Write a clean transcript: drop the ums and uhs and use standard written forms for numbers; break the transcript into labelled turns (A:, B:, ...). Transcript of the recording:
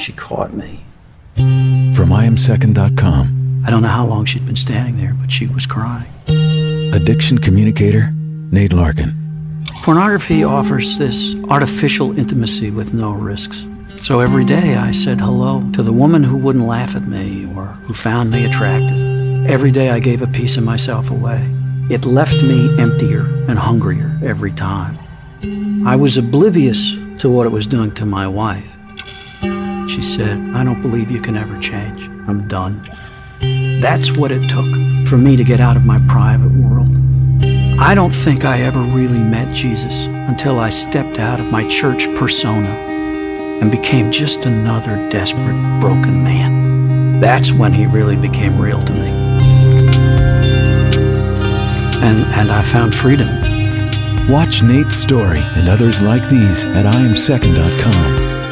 A: she caught me.
B: From IamSecond.com.
A: I don't know how long she'd been standing there, but she was crying.
B: Addiction communicator, Nate Larkin.
A: Pornography offers this artificial intimacy with no risks. So every day I said hello to the woman who wouldn't laugh at me or who found me attractive. Every day I gave a piece of myself away. It left me emptier and hungrier every time. I was oblivious to what it was doing to my wife. She said, "I don't believe you can ever change. I'm done." That's what it took for me to get out of my private world. I don't think I ever really met Jesus until I stepped out of my church persona and became just another desperate, broken man. That's when he really became real to me. And I found freedom.
B: Watch Nate's story and others like these at IamSecond.com.